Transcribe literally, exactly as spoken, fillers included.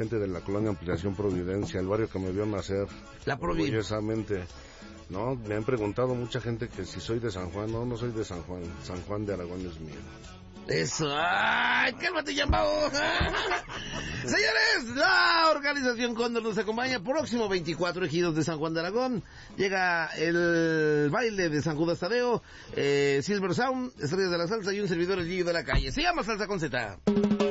gente de la colonia Ampliación Providencia, el barrio que me vio nacer. La Providencia. Orgullosamente. No, me han preguntado mucha gente que si soy de San Juan. No, no soy de San Juan. San Juan de Aragón es mío. Eso, ¡ay, cálmate, Yambao! Señores, la organización Cóndor nos acompaña. Próximo veinticuatro, Ejidos de San Juan de Aragón. Llega el baile de San Judas Tadeo, eh, Silver Sound, Estrellas de la Salsa y un servidor, el Gillo de la Calle. Se llama Salsa con Z.